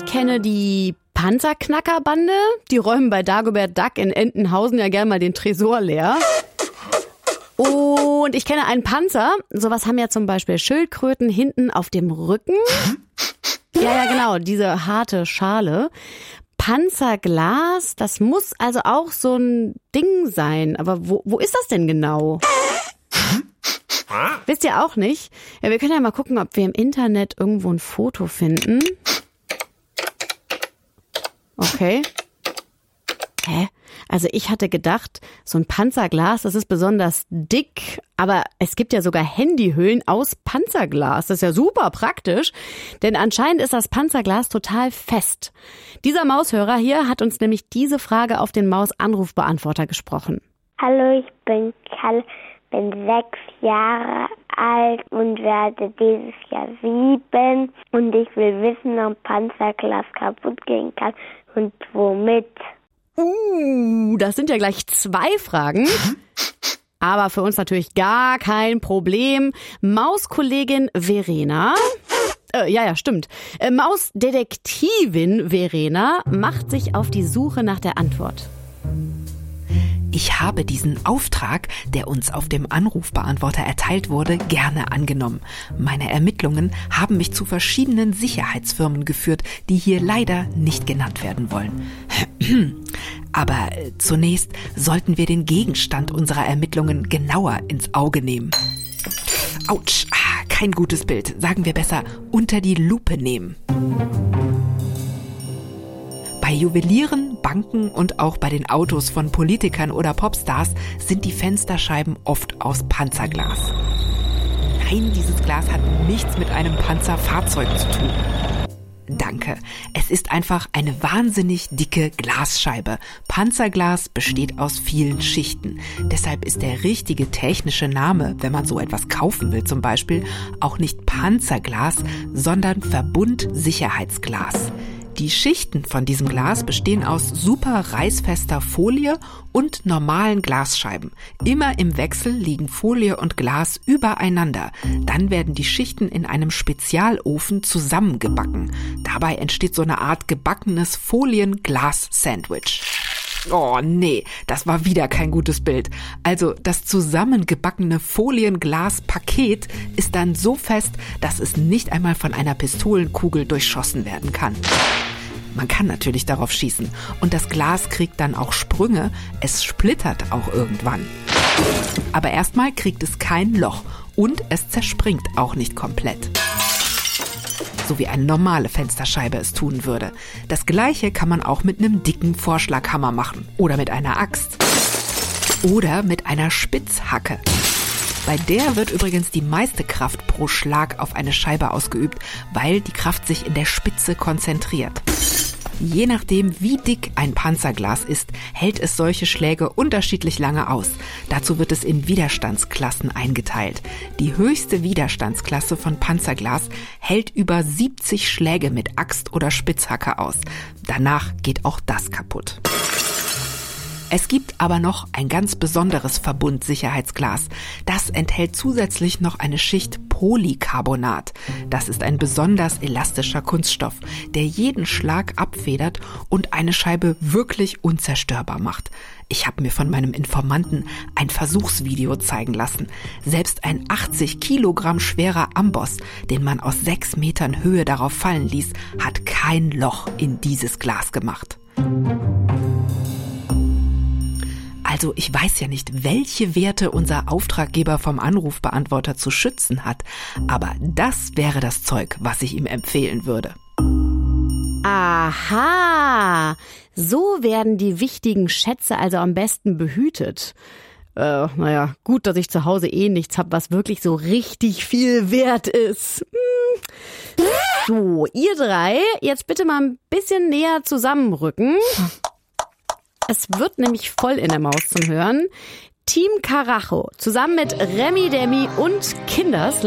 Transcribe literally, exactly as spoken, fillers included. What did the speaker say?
Ich kenne die Panzerknackerbande. Die räumen bei Dagobert Duck in Entenhausen ja gern mal den Tresor leer. Und ich kenne einen Panzer. Sowas haben ja zum Beispiel Schildkröten hinten auf dem Rücken. Ja, ja, genau, diese harte Schale. Panzerglas, das muss also auch so ein Ding sein. Aber wo, wo ist das denn genau? Wisst ihr auch nicht? Ja, wir können ja mal gucken, ob wir im Internet irgendwo ein Foto finden. Okay. Hä? Also ich hatte gedacht, so ein Panzerglas, das ist besonders dick, aber es gibt ja sogar Handyhüllen aus Panzerglas. Das ist ja super praktisch, denn anscheinend ist das Panzerglas total fest. Dieser Maushörer hier hat uns nämlich diese Frage auf den Maus-Anrufbeantworter gesprochen. Hallo, ich bin Kalle, bin sechs Jahre alt und werde dieses Jahr sieben. Und ich will wissen, ob Panzerglas kaputt gehen kann und womit. Uh, das sind ja gleich zwei Fragen. Aber für uns natürlich gar kein Problem. Mauskollegin Verena, äh, ja, ja, stimmt. Äh, Mausdetektivin Verena macht sich auf die Suche nach der Antwort. Ich habe diesen Auftrag, der uns auf dem Anrufbeantworter erteilt wurde, gerne angenommen. Meine Ermittlungen haben mich zu verschiedenen Sicherheitsfirmen geführt, die hier leider nicht genannt werden wollen. Aber zunächst sollten wir den Gegenstand unserer Ermittlungen genauer ins Auge nehmen. Autsch, kein gutes Bild. Sagen wir besser unter die Lupe nehmen. Bei Juwelieren, Banken und auch bei den Autos von Politikern oder Popstars sind die Fensterscheiben oft aus Panzerglas. Nein, dieses Glas hat nichts mit einem Panzerfahrzeug zu tun. Danke. Es ist einfach eine wahnsinnig dicke Glasscheibe. Panzerglas besteht aus vielen Schichten. Deshalb ist der richtige technische Name, wenn man so etwas kaufen will zum Beispiel, auch nicht Panzerglas, sondern Verbundsicherheitsglas. Die Schichten von diesem Glas bestehen aus super reißfester Folie und normalen Glasscheiben. Immer im Wechsel liegen Folie und Glas übereinander. Dann werden die Schichten in einem Spezialofen zusammengebacken. Dabei entsteht so eine Art gebackenes Folien-Glas-Sandwich. Oh nee, das war wieder kein gutes Bild. Also das zusammengebackene Folienglas-Paket ist dann so fest, dass es nicht einmal von einer Pistolenkugel durchschossen werden kann. Man kann natürlich darauf schießen und das Glas kriegt dann auch Sprünge, es splittert auch irgendwann. Aber erstmal kriegt es kein Loch und es zerspringt auch nicht komplett. So wie eine normale Fensterscheibe es tun würde. Das Gleiche kann man auch mit einem dicken Vorschlaghammer machen oder mit einer Axt oder mit einer Spitzhacke. Bei der wird übrigens die meiste Kraft pro Schlag auf eine Scheibe ausgeübt, weil die Kraft sich in der Spitze konzentriert. Je nachdem, wie dick ein Panzerglas ist, hält es solche Schläge unterschiedlich lange aus. Dazu wird es in Widerstandsklassen eingeteilt. Die höchste Widerstandsklasse von Panzerglas hält über siebzig Schläge mit Axt oder Spitzhacke aus. Danach geht auch das kaputt. Es gibt aber noch ein ganz besonderes Verbundsicherheitsglas. Das enthält zusätzlich noch eine Schicht Polycarbonat. Das ist ein besonders elastischer Kunststoff, der jeden Schlag abfedert und eine Scheibe wirklich unzerstörbar macht. Ich habe mir von meinem Informanten ein Versuchsvideo zeigen lassen. Selbst ein achtzig Kilogramm schwerer Amboss, den man aus sechs Metern Höhe darauf fallen ließ, hat kein Loch in dieses Glas gemacht. Also ich weiß ja nicht, welche Werte unser Auftraggeber vom Anrufbeantworter zu schützen hat, aber das wäre das Zeug, was ich ihm empfehlen würde. Aha, so werden die wichtigen Schätze also am besten behütet. Äh, naja, gut, dass ich zu Hause eh nichts habe, was wirklich so richtig viel wert ist. Hm. So, ihr drei, jetzt bitte mal ein bisschen näher zusammenrücken. Es wird nämlich voll in der Maus zum Hören. Team Karacho zusammen mit Remi Demi und Kinders